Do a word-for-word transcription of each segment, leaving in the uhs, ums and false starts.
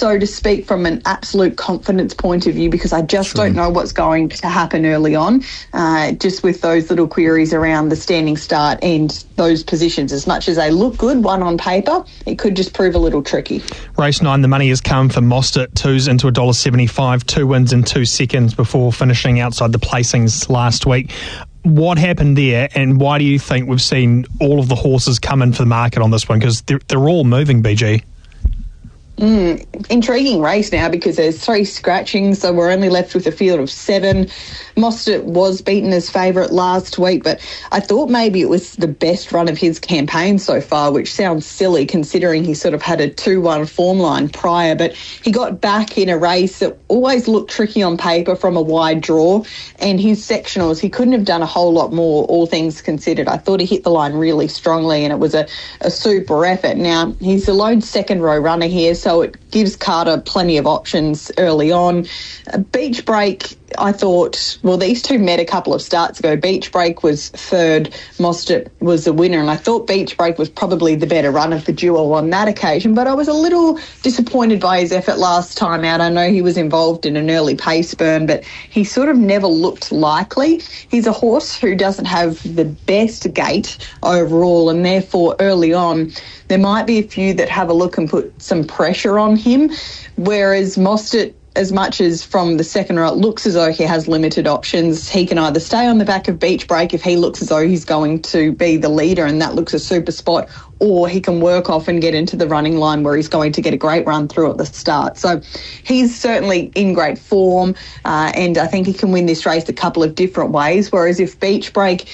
so to speak, from an absolute confidence point of view, because I just True. don't know what's going to happen early on, uh, just with those little queries around the standing start and those positions. As much as they look good, one on paper, it could just prove a little tricky. Race nine, the money has come for Mostert, twos into one dollar seventy-five, two wins in two seconds before finishing outside the placings last week. What happened there, and why do you think we've seen all of the horses come in for the market on this one? Because they're, they're all moving, B G. Mm, intriguing race now because there's three scratchings, so we're only left with a field of seven. Mostert was beaten as favourite last week, but I thought maybe it was the best run of his campaign so far, which sounds silly considering he sort of had a two one form line prior, but he got back in a race that always looked tricky on paper from a wide draw, and his sectionals, he couldn't have done a whole lot more, all things considered. I thought he hit the line really strongly, and it was a, a super effort. Now, he's the lone second row runner here, so it gives Carter plenty of options early on. Uh, Beach Break, I thought, well, these two met a couple of starts ago. Beach Break was third, Mostert was the winner, and I thought Beach Break was probably the better run of the duo on that occasion, but I was a little disappointed by his effort last time out. I know he was involved in an early pace burn, but he sort of never looked likely. He's a horse who doesn't have the best gait overall, and therefore early on there might be a few that have a look and put some pressure on him, whereas Mostert, as much as from the second row, it looks as though he has limited options. He can either stay on the back of Beach Break if he looks as though he's going to be the leader and that looks a super spot, or he can work off and get into the running line where he's going to get a great run through at the start. So he's certainly in great form, uh, and I think he can win this race a couple of different ways, whereas if Beach Break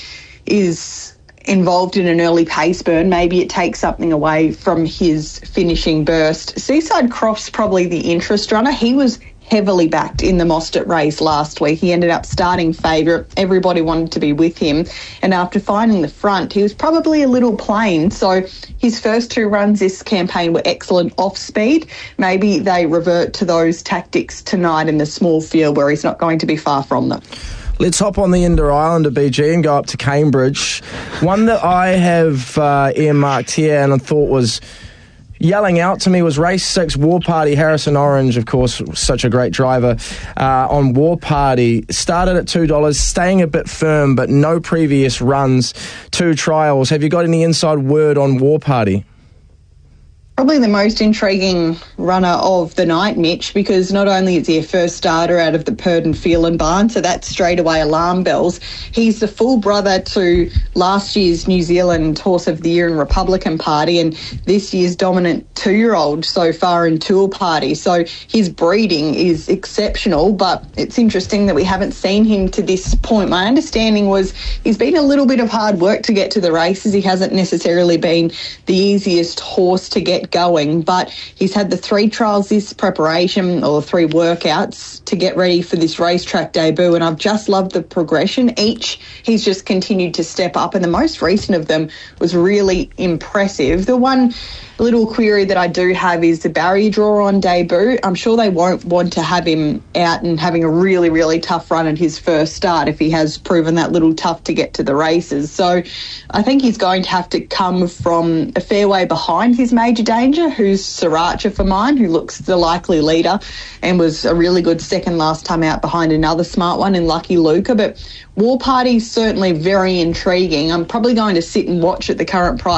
is involved in an early pace burn, maybe it takes something away from his finishing burst. Seaside Croft's probably the interest runner. He was heavily backed in the Mostert race last week. He ended up starting favourite. Everybody wanted to be with him. And after finding the front, he was probably a little plain. So his first two runs this campaign were excellent off speed. Maybe they revert to those tactics tonight in the small field where he's not going to be far from them. Let's hop on the Ender Islander, B G, and go up to Cambridge. One that I have uh, earmarked here and I thought was yelling out to me was race six, War Party. Harrison Orange, of course, such a great driver uh, on War Party. Started at two dollars, staying a bit firm, but no previous runs, two trials. Have you got any inside word on War Party? Probably the most intriguing runner of the night, Mitch, because not only is he a first starter out of the Purdon Phelan barn, so that's straight away alarm bells. He's the full brother to last year's New Zealand Horse of the Year in Republican Party and this year's dominant two-year-old so far in Tour Party. So his breeding is exceptional, but it's interesting that we haven't seen him to this point. My understanding was he's been a little bit of hard work to get to the races. He hasn't necessarily been the easiest horse to get going, but he's had the three trials this preparation, or three workouts to get ready for this racetrack debut, and I've just loved the progression. Each he's just continued to step up, and the most recent of them was really impressive. The one little query that I do have is the barrier draw on debut. I'm sure they won't want to have him out and having a really, really tough run at his first start if he has proven that little tough to get to the races. So I think he's going to have to come from a fair way behind his major danger, who's Sriracha for mine, who looks the likely leader and was a really good second last time out behind another smart one in Lucky Luca. But War Party certainly very intriguing. I'm probably going to sit and watch at the current price